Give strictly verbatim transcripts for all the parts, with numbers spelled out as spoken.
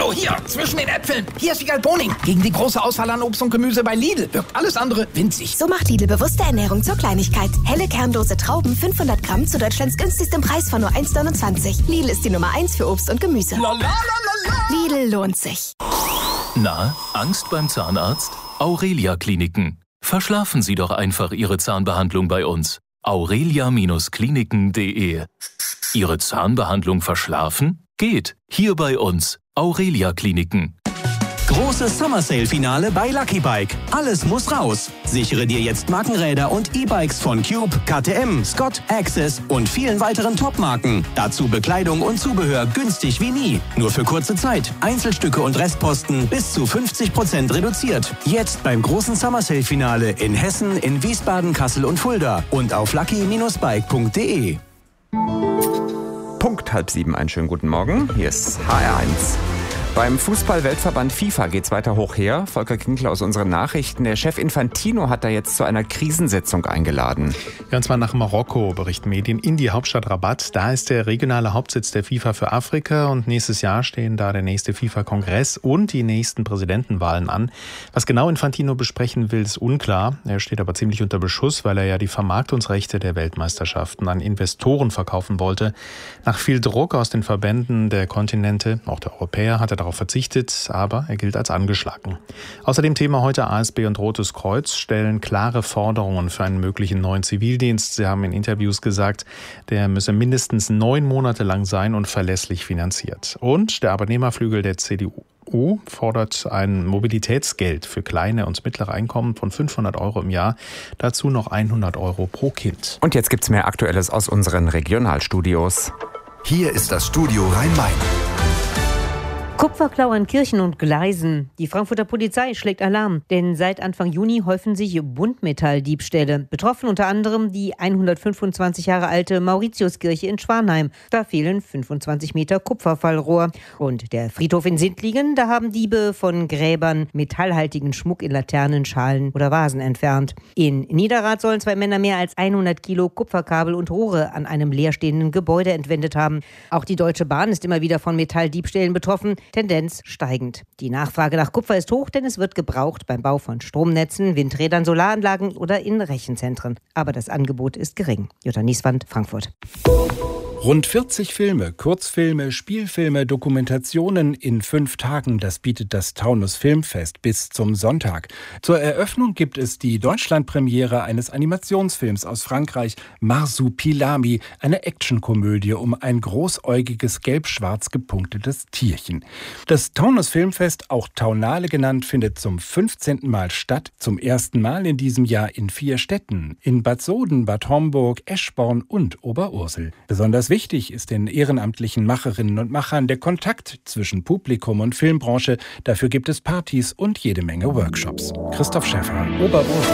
So, hier, zwischen den Äpfeln. Hier ist Wiegald Boning. Gegen die große Auswahl an Obst und Gemüse bei Lidl wirkt alles andere winzig. So macht Lidl bewusste Ernährung zur Kleinigkeit. Helle kernlose Trauben, fünfhundert Gramm zu Deutschlands günstigstem Preis von nur eins neunundzwanzig. Lidl ist die Nummer eins für Obst und Gemüse. La, la, la, la, la. Lidl lohnt sich. Na, Angst beim Zahnarzt? Aurelia Kliniken. Verschlafen Sie doch einfach Ihre Zahnbehandlung bei uns. aurelia Kliniken punkt de. Ihre Zahnbehandlung verschlafen? Geht. Hier bei uns. Aurelia Kliniken. Großes Summer Sale Finale bei Lucky Bike. Alles muss raus. Sichere dir jetzt Markenräder und E-Bikes von Cube, K T M, Scott, Access und vielen weiteren Top-Marken. Dazu Bekleidung und Zubehör günstig wie nie. Nur für kurze Zeit. Einzelstücke und Restposten bis zu fünfzig Prozent reduziert. Jetzt beim großen Summer Sale Finale in Hessen, in Wiesbaden, Kassel und Fulda und auf lucky Bike punkt de. Punkt halb sieben, einen schönen guten Morgen. Hier ist H R eins. Beim Fußball-Weltverband FIFA geht's weiter hoch her. Volker Kinkel aus unseren Nachrichten. Der Chef Infantino hat da jetzt zu einer Krisensitzung eingeladen. Ja, und zwar nach Marokko, berichten Medien, in die Hauptstadt Rabat. Da ist der regionale Hauptsitz der FIFA für Afrika und nächstes Jahr stehen da der nächste FIFA-Kongress und die nächsten Präsidentenwahlen an. Was genau Infantino besprechen will, ist unklar. Er steht aber ziemlich unter Beschuss, weil er ja die Vermarktungsrechte der Weltmeisterschaften an Investoren verkaufen wollte. Nach viel Druck aus den Verbänden der Kontinente, auch der Europäer, hat er darauf verzichtet, aber er gilt als angeschlagen. Außerdem Thema heute A S B und Rotes Kreuz stellen klare Forderungen für einen möglichen neuen Zivildienst. Sie haben in Interviews gesagt, der müsse mindestens neun Monate lang sein und verlässlich finanziert. Und der Arbeitnehmerflügel der C D U fordert ein Mobilitätsgeld für kleine und mittlere Einkommen von fünfhundert Euro im Jahr. Dazu noch hundert Euro pro Kind. Und jetzt gibt's mehr Aktuelles aus unseren Regionalstudios. Hier ist das Studio Rhein-Main. Kupferklau an Kirchen und Gleisen. Die Frankfurter Polizei schlägt Alarm, denn seit Anfang Juni häufen sich Buntmetalldiebstähle. Betroffen unter anderem die hundertfünfundzwanzig Jahre alte Mauritiuskirche in Schwanheim. Da fehlen fünfundzwanzig Meter Kupferfallrohr. Und der Friedhof in Sindlingen, da haben Diebe von Gräbern metallhaltigen Schmuck in Laternen, Schalen oder Vasen entfernt. In Niederrad sollen zwei Männer mehr als hundert Kilo Kupferkabel und Rohre an einem leerstehenden Gebäude entwendet haben. Auch die Deutsche Bahn ist immer wieder von Metalldiebstählen betroffen. Tendenz steigend. Die Nachfrage nach Kupfer ist hoch, denn es wird gebraucht beim Bau von Stromnetzen, Windrädern, Solaranlagen oder in Rechenzentren. Aber das Angebot ist gering. Jutta Nieswand, Frankfurt. Rund vierzig Filme, Kurzfilme, Spielfilme, Dokumentationen in fünf Tagen, das bietet das Taunus Filmfest bis zum Sonntag. Zur Eröffnung gibt es die Deutschlandpremiere eines Animationsfilms aus Frankreich, Marsupilami, eine Actionkomödie um ein großäugiges, gelb-schwarz gepunktetes Tierchen. Das Taunus Filmfest, auch Taunale genannt, findet zum fünfzehnten Mal statt, zum ersten Mal in diesem Jahr in vier Städten, in Bad Soden, Bad Homburg, Eschborn und Oberursel. Besonders wichtig ist den ehrenamtlichen Macherinnen und Machern der Kontakt zwischen Publikum und Filmbranche. Dafür gibt es Partys und jede Menge Workshops. Christoph Schäffer, Oberursel.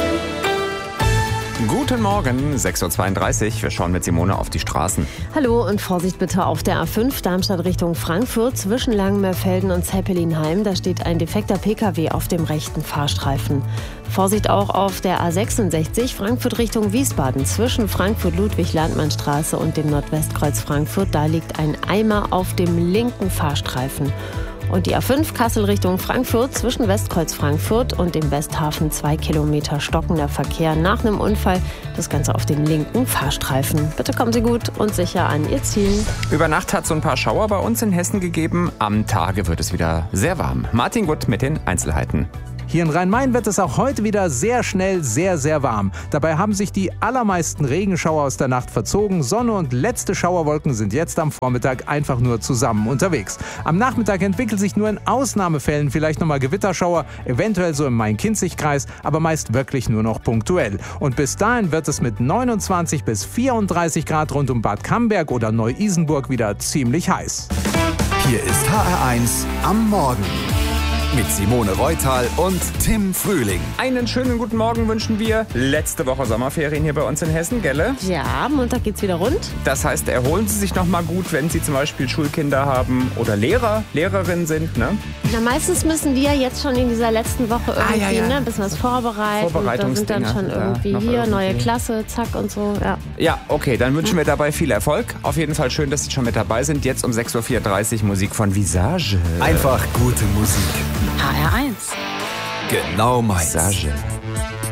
Guten Morgen, sechs Uhr zweiunddreißig. Wir schauen mit Simone auf die Straßen. Hallo und Vorsicht bitte auf der A fünf Darmstadt Richtung Frankfurt zwischen Langenmeerfelden und Zeppelinheim. Da steht ein defekter P K W auf dem rechten Fahrstreifen. Vorsicht auch auf der A sechsundsechzig Frankfurt Richtung Wiesbaden zwischen Frankfurt-Ludwig-Landmann-Straße und dem Nordwestkreuz Frankfurt. Da liegt ein Eimer auf dem linken Fahrstreifen. Und die A fünf Kassel Richtung Frankfurt zwischen Westkreuz Frankfurt und dem Westhafen zwei Kilometer stockender Verkehr nach einem Unfall. Das Ganze auf dem linken Fahrstreifen. Bitte kommen Sie gut und sicher an Ihr Ziel. Über Nacht hat es so ein paar Schauer bei uns in Hessen gegeben. Am Tage wird es wieder sehr warm. Martin Gutt mit den Einzelheiten. Hier in Rhein-Main wird es auch heute wieder sehr schnell sehr, sehr warm. Dabei haben sich die allermeisten Regenschauer aus der Nacht verzogen. Sonne und letzte Schauerwolken sind jetzt am Vormittag einfach nur zusammen unterwegs. Am Nachmittag entwickelt sich nur in Ausnahmefällen vielleicht nochmal Gewitterschauer, eventuell so im Main-Kinzig-Kreis, aber meist wirklich nur noch punktuell. Und bis dahin wird es mit neunundzwanzig bis vierunddreißig Grad rund um Bad Camberg oder Neu-Isenburg wieder ziemlich heiß. Hier ist H R eins am Morgen. mit Simone Reutal und Tim Frühling. Einen schönen guten Morgen wünschen wir. Letzte Woche Sommerferien hier bei uns in Hessen, gell? Ja, Montag geht's wieder rund. Das heißt, erholen Sie sich noch mal gut, wenn Sie zum Beispiel Schulkinder haben oder Lehrer, Lehrerinnen sind, ne? Na, meistens müssen die ja jetzt schon in dieser letzten Woche irgendwie Ah, ja, ja. Ne, ein bisschen was vorbereiten. Da sind dann schon irgendwie da hier, irgendwie. neue Klasse, zack und so, ja. Ja, okay, dann wünschen wir dabei viel Erfolg. Auf jeden Fall schön, dass Sie schon mit dabei sind. Jetzt um sechs Uhr vierunddreißig Musik von Visage. Einfach gute Musik. H R eins. Genau meins. Visage.